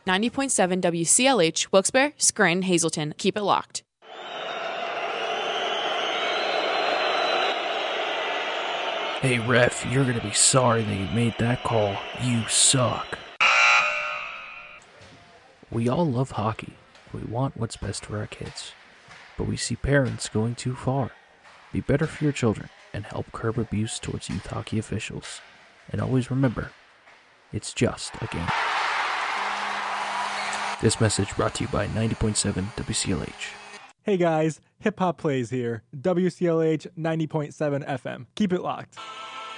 90.7 WCLH, Wilkes-Barre, Scranton, Hazleton. Keep it locked. Hey ref, you're gonna be sorry that you made that call. You suck. We all love hockey. We want what's best for our kids. But we see parents going too far. Be better for your children and help curb abuse towards youth hockey officials. And always remember, it's just a game. This message brought to you by 90.7 WCLH. Hey guys, Hip Hop Plays here. WCLH 90.7 FM. Keep it locked.